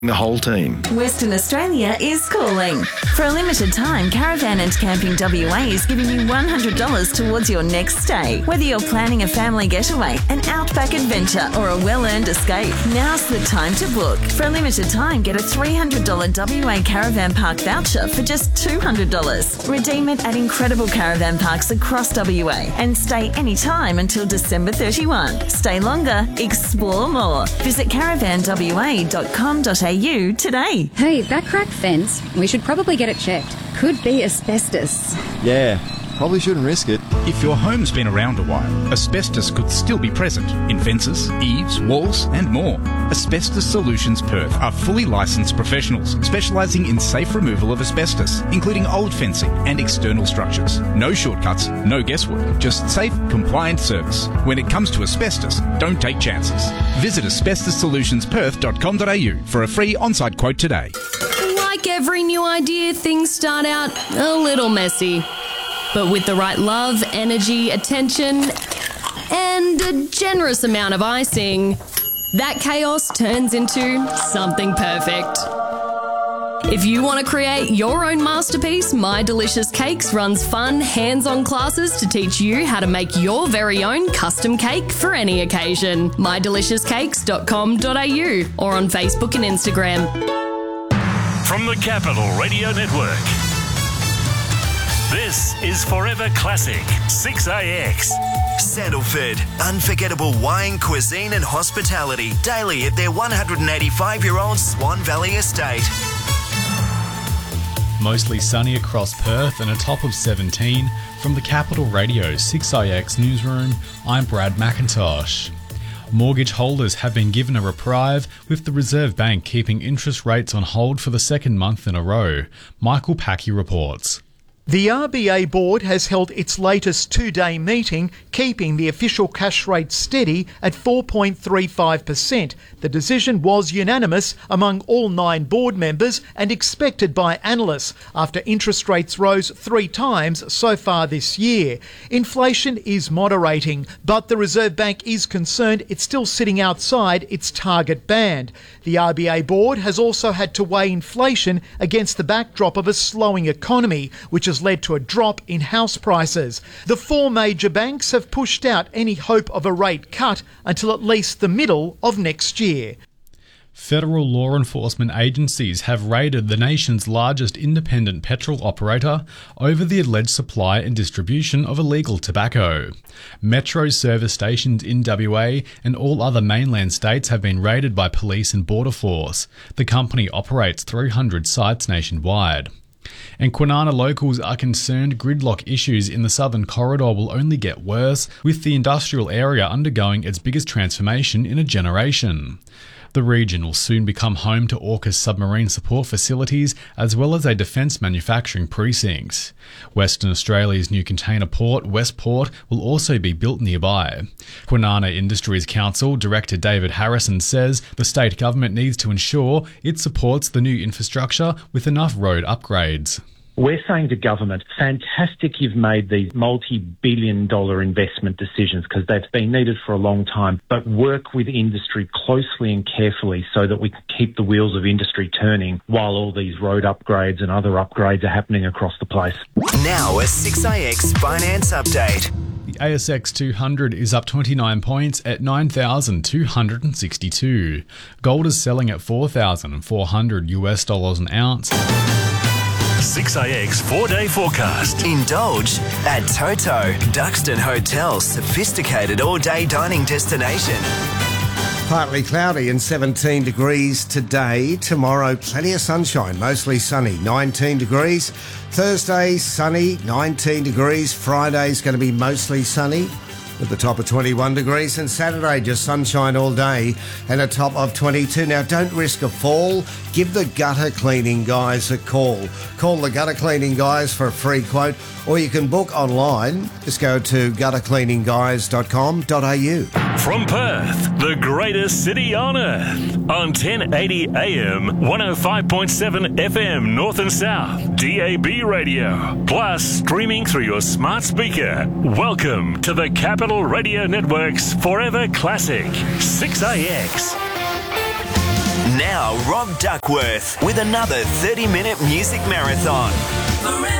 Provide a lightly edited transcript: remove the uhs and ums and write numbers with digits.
The whole team. Western Australia is calling. For a limited time, Caravan and Camping WA is giving you $100 towards your next stay. Whether you're planning a family getaway, an outback adventure, or a well-earned escape, now's the time to book. For a limited time, get a $300 WA Caravan Park voucher for just $200. Redeem it at incredible caravan parks across WA and stay anytime until December 31. Stay longer, explore more. Visit caravanwa.com.au today. Hey, that crack fence, we should probably get it checked. Could be asbestos. Yeah, probably shouldn't risk it. If your home's been around a while, asbestos could still be present in fences, eaves, walls and more. Asbestos Solutions Perth are fully licensed professionals specialising in safe removal of asbestos, including old fencing and external structures. No shortcuts, no guesswork, just safe, compliant service. When it comes to asbestos, don't take chances. Visit asbestossolutionsperth.com.au for a free on-site quote today. Like every new idea, things start out a little messy. But with the right love, energy, attention, and a generous amount of icing, that chaos turns into something perfect. If you want to create your own masterpiece, My Delicious Cakes runs fun, hands-on classes to teach you how to make your very own custom cake for any occasion. mydeliciouscakes.com.au or on Facebook and Instagram. From the Capital Radio Network, this is Forever Classic 6AX. Sandalford, unforgettable wine, cuisine and hospitality daily at their 185-year-old Swan Valley estate. Mostly sunny across Perth and a top of 17. From the Capital Radio 6IX newsroom, I'm Brad McIntosh. Mortgage holders have been given a reprieve, with the Reserve Bank keeping interest rates on hold for the second month in a row. Michael Packy reports. The RBA board has held its latest two-day meeting, keeping the official cash rate steady at 4.35%. The decision was unanimous among all 9 board members and expected by analysts after interest rates rose 3 times so far this year. Inflation is moderating, but the Reserve Bank is concerned it's still sitting outside its target band. The RBA board has also had to weigh inflation against the backdrop of a slowing economy, which has led to a drop in house prices. The 4 major banks have pushed out any hope of a rate cut until at least the middle of next year. Federal law enforcement agencies have raided the nation's largest independent petrol operator over the alleged supply and distribution of illegal tobacco. Metro service stations in WA and all other mainland states have been raided by police and border force. The company operates 300 sites nationwide. And Kwinana locals are concerned gridlock issues in the Southern Corridor will only get worse, with the industrial area undergoing its biggest transformation in a generation. The region will soon become home to AUKUS submarine support facilities as well as a defence manufacturing precinct. Western Australia's new container port, Westport, will also be built nearby. Kwinana Industries Council Director David Harrison says the state government needs to ensure it supports the new infrastructure with enough road upgrades. We're saying to government, fantastic you've made these multi-billion-dollar investment decisions because they've been needed for a long time, but work with industry closely and carefully so that we can keep the wheels of industry turning while all these road upgrades and other upgrades are happening across the place. Now a 6AX finance update. The ASX 200 is up 29 points at 9,262. Gold is selling at $4,400 an ounce. 6AX 4-day forecast. Indulge at Toto, Duxton Hotel's sophisticated all-day dining destination. Partly cloudy and 17 degrees today. Tomorrow, plenty of sunshine, mostly sunny, 19 degrees. Thursday, sunny, 19 degrees. Friday's going to be mostly sunny, with the top of 21 degrees, and Saturday just sunshine all day and a top of 22. Now, don't risk a fall. Give the gutter cleaning guys a call. Call the gutter cleaning guys for a free quote, or you can book online. Just go to guttercleaninguys.com.au. From Perth, the greatest city on earth, on 1080 AM, 105.7 FM North and South, DAB radio, plus streaming through your smart speaker. Welcome to the Capital Radio Network's Forever Classic 6AX. Now, Rob Duckworth with another 30-minute music marathon. Forever.